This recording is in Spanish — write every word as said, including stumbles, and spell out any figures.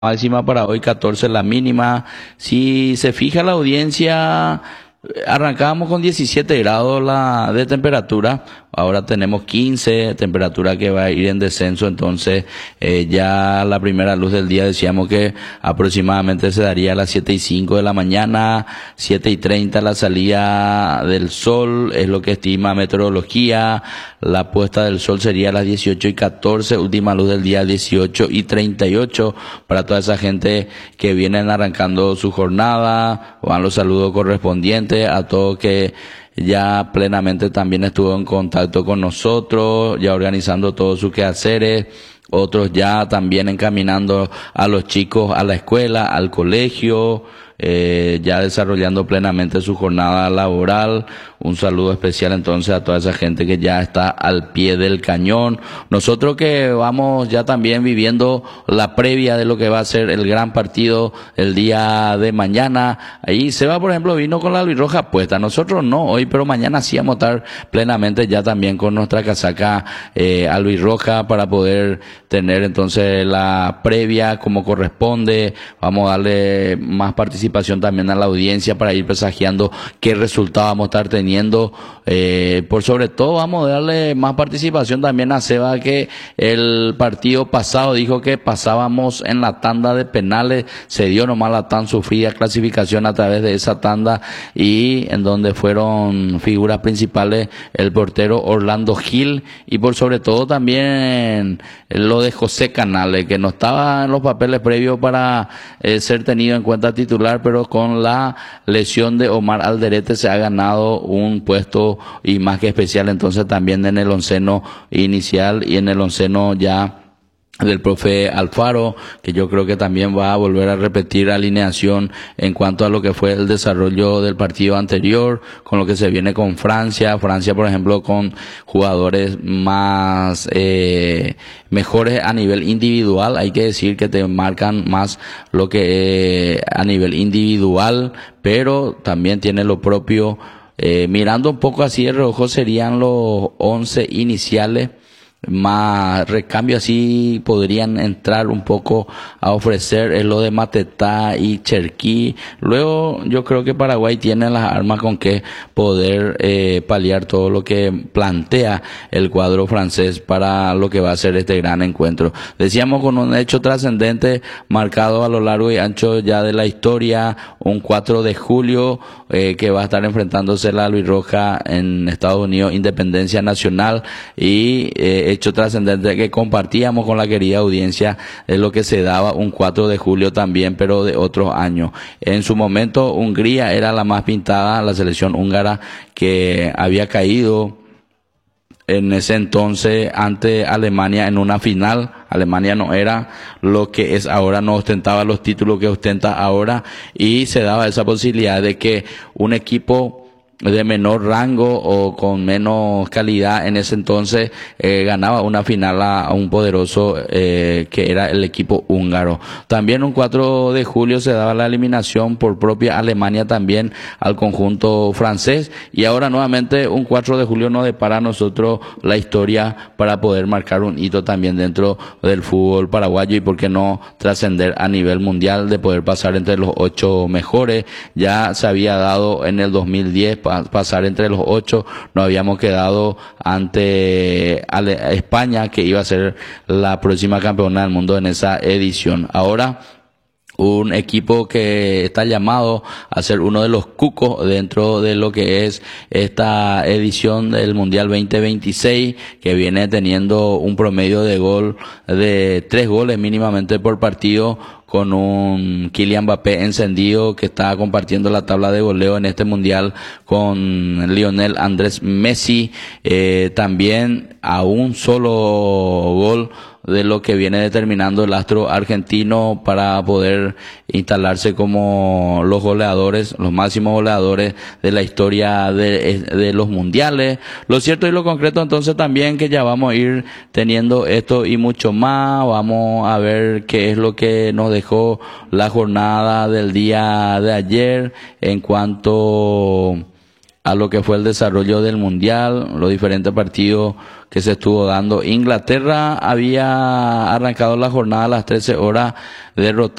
Máxima para hoy catorce la mínima. Si se fija la audiencia, arrancábamos con diecisiete grados la de temperatura, ahora tenemos quince, temperatura que va a ir en descenso, entonces eh, ya la primera luz del día decíamos que aproximadamente se daría a las siete y cinco de la mañana, siete y treinta la salida del sol, es lo que estima meteorología, la puesta del sol sería a las dieciocho y catorce, última luz del día dieciocho y treinta y ocho, para toda esa gente que vienen arrancando su jornada, van los saludos correspondientes a todos que ya plenamente también estuvo en contacto con nosotros, ya organizando todos sus quehaceres, otros ya también encaminando a los chicos a la escuela, al colegio, eh, ya desarrollando plenamente su jornada laboral. Un saludo especial entonces a toda esa gente que ya está al pie del cañón. Nosotros que vamos ya también viviendo la previa de lo que va a ser el gran partido el día de mañana. Ahí Seba, por ejemplo, vino con la albirroja puesta. Nosotros no hoy, pero mañana sí vamos a estar plenamente ya también con nuestra casaca eh, albirroja para poder tener entonces la previa como corresponde. Vamos a darle más participación también a la audiencia para ir presagiando qué resultado vamos a estar teniendo. Eh, por sobre todo vamos a darle más participación también a Seba, que el partido pasado dijo que pasábamos en la tanda de penales, se dio nomás la tan sufrida clasificación a través de esa tanda, y en donde fueron figuras principales el portero Orlando Gil y por sobre todo también lo de José Canales, que no estaba en los papeles previos para eh, ser tenido en cuenta titular, pero con la lesión de Omar Alderete se ha ganado un un puesto y más que especial entonces también en el onceno inicial y en el onceno ya del profe Alfaro, que yo creo que también va a volver a repetir alineación en cuanto a lo que fue el desarrollo del partido anterior, con lo que se viene con Francia, Francia por ejemplo con jugadores más eh, mejores a nivel individual, hay que decir que te marcan más lo que eh, a nivel individual, pero también tiene lo propio. Eh, mirando un poco así de reojo serían los once iniciales, más recambio así podrían entrar un poco a ofrecer es lo de Matetá y Cherquí. Luego yo creo que Paraguay tiene las armas con que poder eh, paliar todo lo que plantea el cuadro francés para lo que va a ser este gran encuentro. Decíamos con un hecho trascendente marcado a lo largo y ancho ya de la historia, un cuatro de julio eh, que va a estar enfrentándose la albirroja en Estados Unidos, Independencia Nacional, y eh, hecho trascendente que compartíamos con la querida audiencia de lo que se daba un cuatro de julio también, pero de otros años. En su momento Hungría era la más pintada, la selección húngara que había caído en ese entonces ante Alemania en una final. Alemania no era lo que es ahora, no ostentaba los títulos que ostenta ahora, y se daba esa posibilidad de que un equipo de menor rango o con menos calidad en ese entonces eh, ganaba una final a, a un poderoso eh, que era el equipo húngaro. También un cuatro de julio se daba la eliminación por propia Alemania también al conjunto francés, y ahora nuevamente un cuatro de julio nos depara a nosotros la historia para poder marcar un hito también dentro del fútbol paraguayo y por qué no trascender a nivel mundial, de poder pasar entre los ocho mejores. Ya se había dado en el dos mil diez pasar entre los ocho, nos habíamos quedado ante España, que iba a ser la próxima campeona del mundo en esa edición. Ahora un equipo que está llamado a ser uno de los cucos dentro de lo que es esta edición del Mundial veinte veintiséis, que viene teniendo un promedio de gol de tres goles mínimamente por partido, con un Kylian Mbappé encendido que está compartiendo la tabla de goleo en este mundial con Lionel Andrés Messi, eh, también a un solo gol de lo que viene determinando el astro argentino para poder instalarse como los goleadores, los máximos goleadores de la historia de, de los mundiales. Lo cierto y lo concreto entonces también que ya vamos a ir teniendo esto y mucho más. Vamos a ver qué es lo que nos dejó la jornada del día de ayer en cuanto a lo que fue el desarrollo del Mundial, los diferentes partidos que se estuvo dando. Inglaterra había arrancado la jornada a las trece horas, derrotando